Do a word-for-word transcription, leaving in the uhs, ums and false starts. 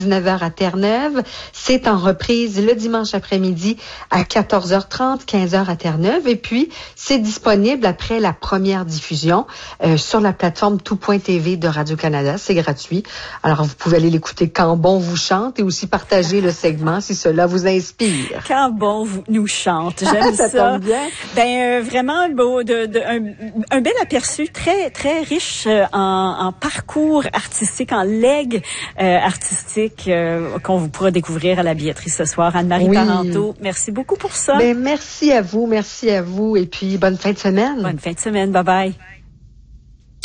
dix-neuf heures à Terre-Neuve. C'est en reprise le dimanche après-midi à quatorze heures trente, quinze heures à Terre-Neuve. Et puis, c'est disponible après la première diffusion euh, sur la plateforme tout point t v de Radio-Canada. C'est gratuit. Alors, vous pouvez aller l'écouter quand bon vous chante et aussi partager le segment si cela vous inspire. Quand bon vous nous chante. J'aime ça. Ça tombe bien. Ben, euh, vraiment beau, de, de, un, un bel aperçu très, très riche euh, en, en parcours artistique, en legs euh, artistique. Euh, qu'on vous pourra découvrir à la billetterie ce soir. Anne-Marie Oui. Parenteau, merci beaucoup pour ça. Ben, merci à vous, merci à vous et puis bonne fin de semaine. Bonne fin de semaine, bye bye.